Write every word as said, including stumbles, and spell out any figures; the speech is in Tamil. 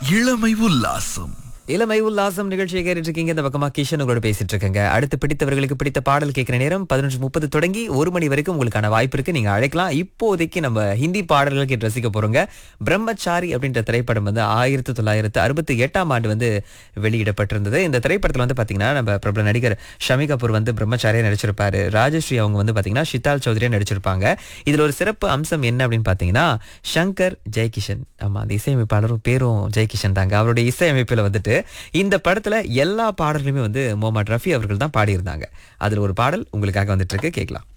இளமை உல்லாசம். இளமை உல்லாசம் நிகழ்ச்சியை கேட்டுட்டு இருக்கீங்க. இந்த பக்கமா கிஷன் உங்களோட பேசிட்டு இருக்கேங்க. அடுத்து பிடித்தவர்களுக்கு பிடித்த பாடல் கேட்கிற நேரம் பதினொன்று முப்பது தொடங்கி ஒரு மணி வரைக்கும் உங்களுக்கான வாய்ப்பு இருக்கு. நீங்க அழைக்கலாம். இப்போதைக்கு நம்ம ஹிந்தி பாடல்கள் கேட்டு ரசிக்க போறோங்க. பிரம்மச்சாரி அப்படின்ற திரைப்படம் வந்து ஆயிரத்தி தொள்ளாயிரத்து அறுபத்தி எட்டாம் ஆண்டு வந்து வெளியிடப்பட்டிருந்தது. இந்த திரைப்படத்துல வந்து பாத்தீங்கன்னா நம்ம பிரபல நடிகர் ஷமி கபூர் வந்து பிரம்மச்சாரியா நடிச்சிருப்பாரு. ராஜஸ்ரீ அவங்க வந்து பாத்தீங்கன்னா ஷிதால் சௌத்ரியா நடிச்சிருப்பாங்க. இதுல ஒரு சிறப்பு அம்சம் என்ன அப்படின்னு பாத்தீங்கன்னா சங்கர் ஜெயகிஷன், ஆமா அந்த இசையமைப்பாளரும் பேரும் ஜெயகிஷன் தாங்க. அவருடைய இசையமைப்புல வந்துட்டு இந்த படத்துல எல்லா பாடல்களுமே வந்து முகமது ரஃபி அவர்கள் தான் பாடியிருந்தாங்க. அதுல ஒரு பாடல் உங்களுக்காக வந்துட்டு இருக்கு, கேட்கலாம்.